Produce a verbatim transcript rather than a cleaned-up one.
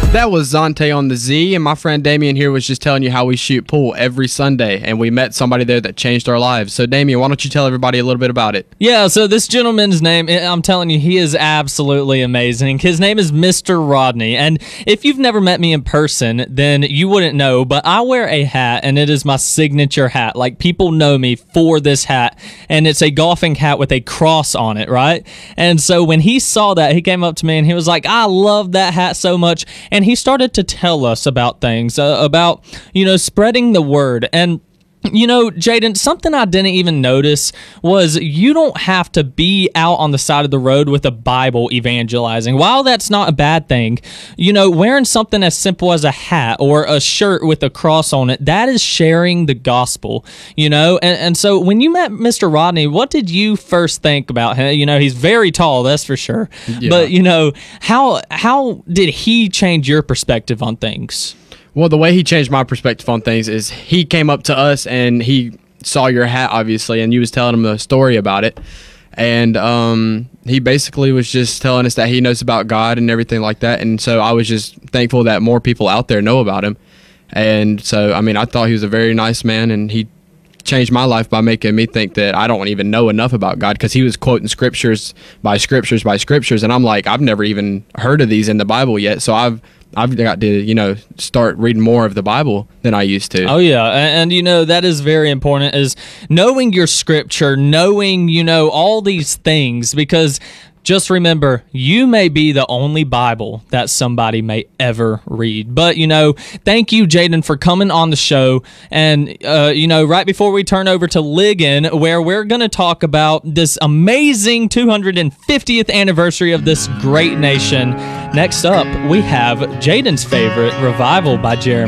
That was Zante on the Z, and my friend Damien here was just telling you how we shoot pool every Sunday, and we met somebody there that changed our lives. So, Damien, why don't you tell everybody a little bit about it? Yeah, so this gentleman's name, I'm telling you, he is absolutely amazing. His name is Mister Rodney, and if you've never met me in person, then you wouldn't know, but I wear a hat, and it is my signature hat. Like, people know me for this hat, and it's a golfing hat with a cross on it, right? And so when he saw that, he came up to me, and he was like, I love that hat so much, and he started to tell us about things, uh, about, you know, spreading the word. And you know, Jaden, something I didn't even notice was you don't have to be out on the side of the road with a Bible evangelizing. While that's not a bad thing, you know, wearing something as simple as a hat or a shirt with a cross on it, that is sharing the gospel, you know? And, and so when you met Mister Rodney, what did you first think about him? You know, he's very tall, that's for sure. Yeah. But, you know, how how did he change your perspective on things? Well, the way he changed my perspective on things is he came up to us and he saw your hat, obviously, and you was telling him the story about it. And um, he basically was just telling us that he knows about God and everything like that. And so I was just thankful that more people out there know about him. And so, I mean, I thought he was a very nice man, and he changed my life by making me think that I don't even know enough about God, because he was quoting scriptures by scriptures by scriptures. And I'm like, I've never even heard of these in the Bible yet. So I've I've got to, you know, start reading more of the Bible than I used to. Oh, yeah. And, and, you know, that is very important, is knowing your scripture, knowing, you know, all these things, because just remember, you may be the only Bible that somebody may ever read. But, you know, thank you, Jaden, for coming on the show. And, uh, you know, right before we turn over to Ligon, where we're going to talk about this amazing two hundred fiftieth anniversary of this great nation, next up, we have Jaden's favorite, Revival by Jeremiah.